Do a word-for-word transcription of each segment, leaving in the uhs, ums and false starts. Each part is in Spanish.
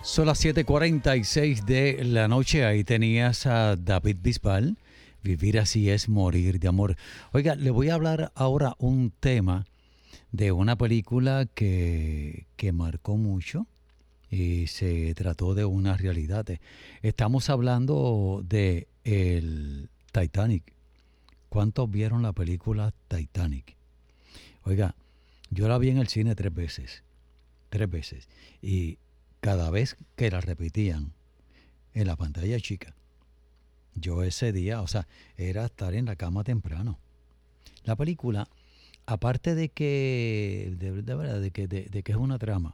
Son las siete cuarenta y seis de la noche. Ahí tenías a David Bisbal. Vivir así es morir de amor. Oiga, le voy a hablar ahora un tema de una película que, que marcó mucho y se trató de una realidad. Estamos hablando de el Titanic. ¿Cuántos vieron la película Titanic? Oiga, yo la vi en el cine tres veces. Tres veces. Y cada vez que la repetían en la pantalla chica, yo ese día, o sea, era estar en la cama temprano. La película, aparte de que, de, de verdad, de que, de, de que es una trama,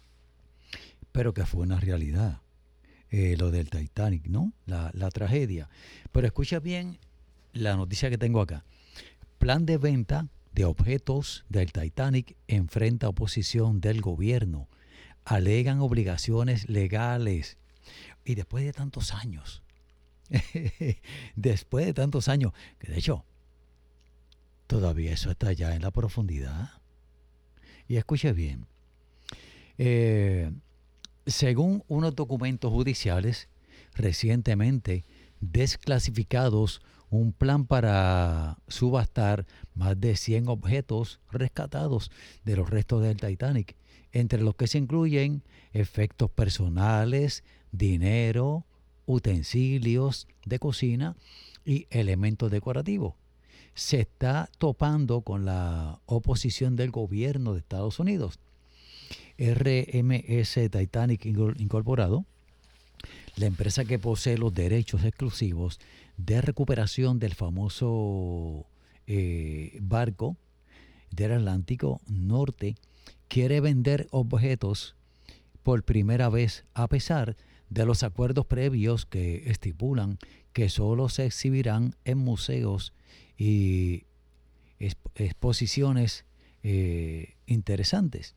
pero que fue una realidad, eh, lo del Titanic, ¿no? La, la tragedia. Pero escucha bien la noticia que tengo acá. Plan de venta de objetos del Titanic enfrenta oposición del gobierno. Alegan obligaciones legales. Y después de tantos años, después de tantos años, que de hecho, todavía eso está allá en la profundidad. Y escuche bien, eh, según unos documentos judiciales recientemente desclasificados, un plan para subastar más de cien objetos rescatados de los restos del Titanic, entre los que se incluyen efectos personales, dinero, utensilios de cocina y elementos decorativos. Se está topando con la oposición del gobierno de Estados Unidos. R M S Titanic Incorporado, la empresa que posee los derechos exclusivos de recuperación del famoso eh, barco del Atlántico Norte, quiere vender objetos por primera vez a pesar de los acuerdos previos que estipulan que solo se exhibirán en museos y exp- exposiciones eh, interesantes.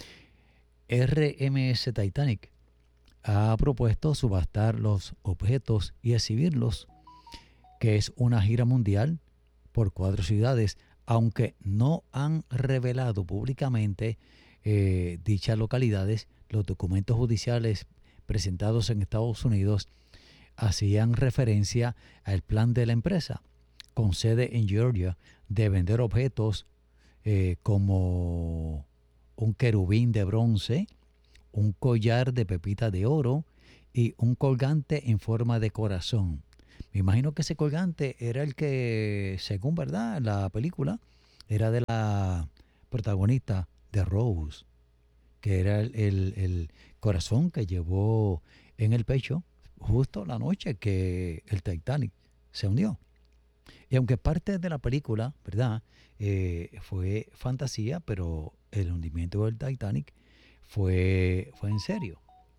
R M S Titanic ha propuesto subastar los objetos y exhibirlos, que es una gira mundial por cuatro ciudades, aunque no han revelado públicamente eh, dichas localidades. Los documentos judiciales presentados en Estados Unidos hacían referencia al plan de la empresa, con sede en Georgia, de vender objetos eh, como un querubín de bronce, un collar de pepita de oro y un colgante en forma de corazón. Me imagino que ese colgante era el que, según verdad, la película, era de la protagonista de Rose, que era el, el, el corazón que llevó en el pecho justo la noche que el Titanic se hundió. Y aunque parte de la película, ¿verdad?, eh, fue fantasía, pero el hundimiento del Titanic fue, fue en serio.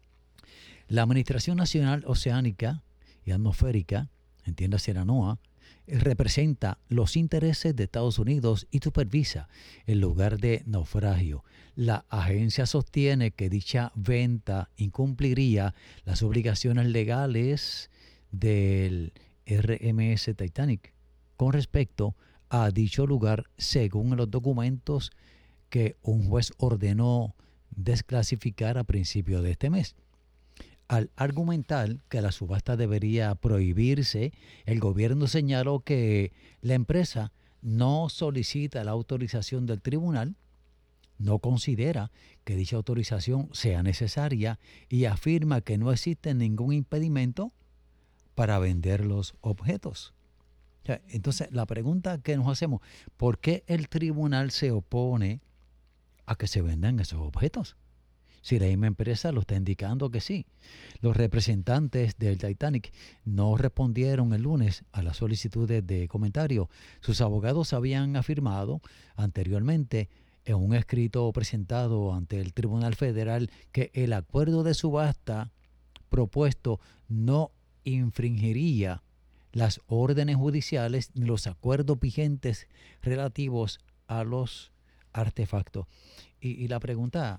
La Administración Nacional Oceánica y Atmosférica, entiéndase la NOAA, representa los intereses de Estados Unidos y supervisa el lugar de naufragio. La agencia sostiene que dicha venta incumpliría las obligaciones legales del R M S Titanic con respecto a dicho lugar, según los documentos que un juez ordenó desclasificar a principios de este mes. Al argumentar que la subasta debería prohibirse, el gobierno señaló que la empresa no solicita la autorización del tribunal, no considera que dicha autorización sea necesaria y afirma que no existe ningún impedimento para vender los objetos. O sea, entonces, la pregunta que nos hacemos, ¿por qué el tribunal se opone a que se vendan esos objetos? Si la misma empresa lo está indicando que sí. Los representantes del Titanic no respondieron el lunes a las solicitudes de comentario. Sus abogados habían afirmado anteriormente en un escrito presentado ante el Tribunal Federal que el acuerdo de subasta propuesto no infringiría las órdenes judiciales ni los acuerdos vigentes relativos a los artefactos. Y, y la pregunta,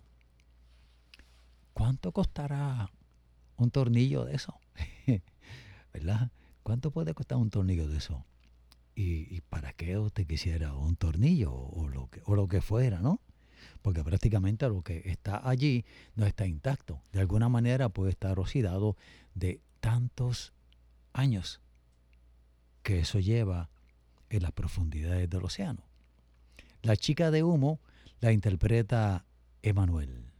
¿cuánto costará un tornillo de eso? ¿Verdad? ¿Cuánto puede costar un tornillo de eso? ¿Y, y para qué usted quisiera un tornillo o lo que, o lo que fuera, ¿no? porque prácticamente lo que está allí no está intacto. De alguna manera puede estar oxidado de tantos años que eso lleva en las profundidades del océano. La chica de humo la interpreta Emanuel.